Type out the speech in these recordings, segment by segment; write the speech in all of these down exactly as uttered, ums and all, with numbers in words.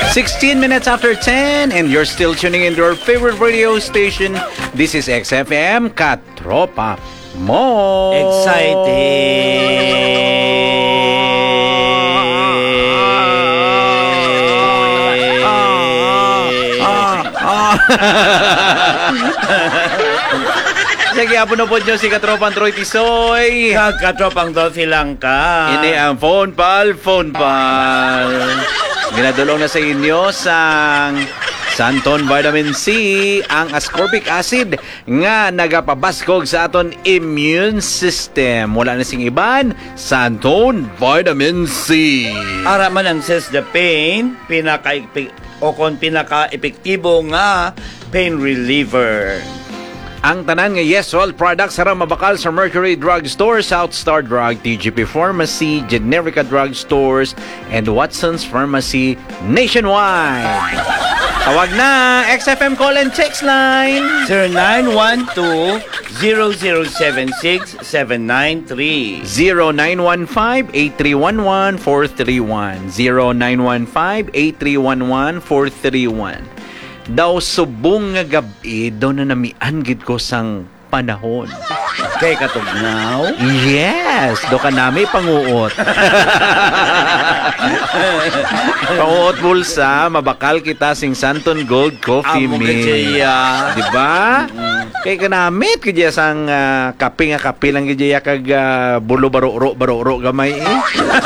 sixteen minutes after ten, and you're still tuning into our favorite radio station. This is X F M, Katropa Mo. Sige, apo na po dyan si Katropang Troy Tisoy. Katropang Dothy lang ka. Ini ang phone pal, phone pal. Ginadulong na sa inyo sang Santon Vitamin C, ang ascorbic acid nga nagapabaskog sa aton immune system. Wala na sing iban, Santon Vitamin C. Ara man ang says the pain, pinaka o kon pinaka-epektibo nga pain reliever. Ang tanan nga Yesol products sa mabakal sa Mercury Drug Store, South Star Drug, T G P Pharmacy, Generica Drug Stores, and Watson's Pharmacy nationwide. Tawag na! X F M call and text line zero nine one two, zero zero seven six, seven nine three zero nine one five, eight three one one, four three one zero nine one five, eight three one one, four three one. Daw subong nga gabi daw na namian gid ko sang panahon. Kay katugnaw? Yes, do ka nami panguot. Panguot bulsa, mabakal kita sing Santon Gold Coffee Amo Mill. kajaya. Di ba? Mm-hmm. Kay kanamit kajaya sang uh, kape nga kape lang kajaya kag uh, bulo baro-ro baro-ro gamay eh.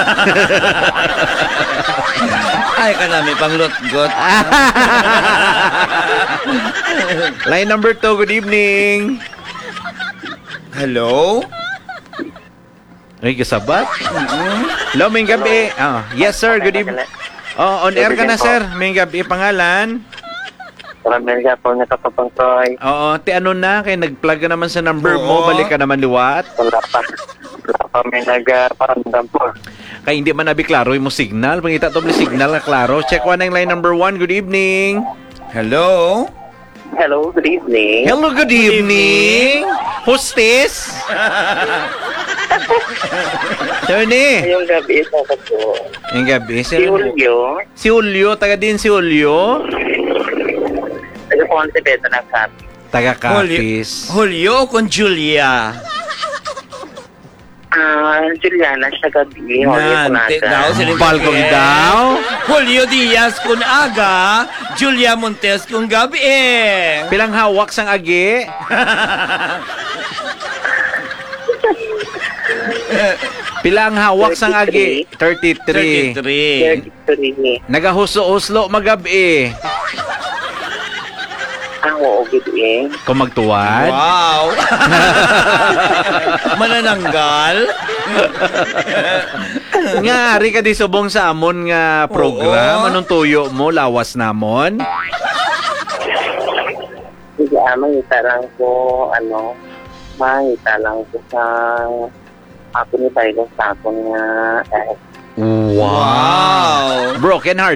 Ay ka namin panglot-got. Line number two, good evening. Hello? Ay, kasabat? Mm-hmm. Hello, may gabi. Oh, yes, sir. Good evening. Oh, on air ka na, sir. May gabi. Pangalan? Maraming po na Katropang Troy. Oo. Ti ano na? Kaya nag-plug ka naman sa number Oo. mo. Balik ka naman liwat. Wala pa. Wala pa may nag-parandam po. Kaya hindi man nabi klaro yung mo signal. Pangita to may signal na klaro. Check one ang line number one. Good evening. Hello? Hello, good evening. Hello, good evening. Hostess? Tony. Ngayong gabi, ito ko po. Yung gabi. Si Julio. Si Julio. Taga din si Julio. Taga po ang Tibeto na sabi. Taga Capiz. Julio con Julia. Ah, Juliana siya gabi. Nante daw siling Balgong daw. Julio Diaz kun aga, Julia Montes kun gabi eh. Pilang hawak sang agi. Pilang hawak sang agi. thirty-three. thirty-three. thirty-three. Nagahuso-uslo magabi. Ah, oo, good eh. Kung magtuwad. Wow. Manananggal. Nga, ari ka di subong sa amon nga program. Oo. Anong tuyo mo? Lawas namon? Sige, ah, mangita lang po, ano, mangita lang po sa ako ni Tayo sa ako nga eh, Wow. Broken heart